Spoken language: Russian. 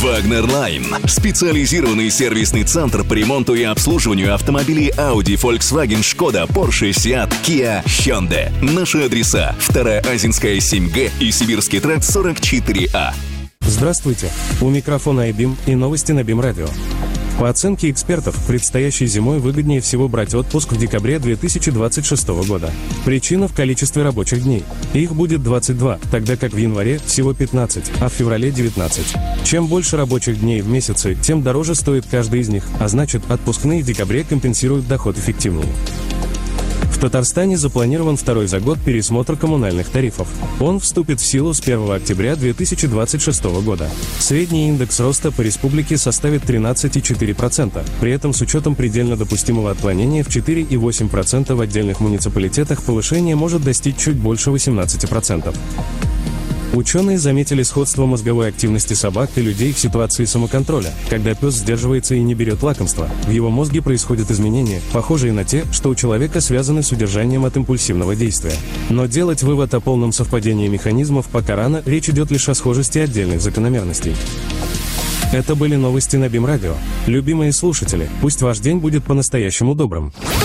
Wagner Line. Специализированный сервисный центр по ремонту и обслуживанию автомобилей Audi, Volkswagen, Skoda, Porsche, Seat, Kia, Hyundai. Наши адреса: 2-я Азинская 7Г и Сибирский тракт 44А. Здравствуйте! У микрофона iBeam и новости на BeamRadio. Radio. По оценке экспертов, предстоящей зимой выгоднее всего брать отпуск в декабре 2026 года. Причина в количестве рабочих дней. Их будет 22, тогда как в январе всего 15, а в феврале 19. Чем больше рабочих дней в месяце, тем дороже стоит каждый из них, а значит, отпускные в декабре компенсируют доход эффективнее. В Татарстане запланирован второй за год пересмотр коммунальных тарифов. Он вступит в силу с 1 октября 2026 года. Средний индекс роста по республике составит 13,4%, при этом с учетом предельно допустимого отклонения в 4,8% в отдельных муниципалитетах повышение может достичь чуть больше 18%. Ученые заметили сходство мозговой активности собак и людей в ситуации самоконтроля. Когда пес сдерживается и не берет лакомства, в его мозге происходят изменения, похожие на те, что у человека связаны с удержанием от импульсивного действия. Но делать вывод о полном совпадении механизмов пока рано, речь идет лишь о схожести отдельных закономерностей. Это были новости на BeamRadio. Любимые слушатели, пусть ваш день будет по-настоящему добрым.